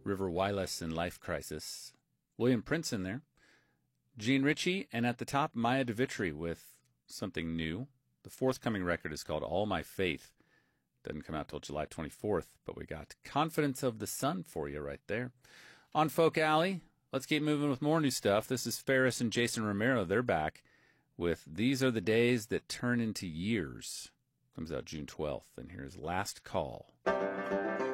River Wireless in Life Crisis. William Prince in there. Gene Ritchie, and at the top, Maya DeVitri with something new. The forthcoming record is called All My Faith. Doesn't come out till July 24th, but we got Confidence of the Sun for you right there. On Folk Alley, let's keep moving with more new stuff. This is Ferris and Jason Romero. They're back with These Are the Days That Turn Into Years. Comes out June 12th, and here's Last Call.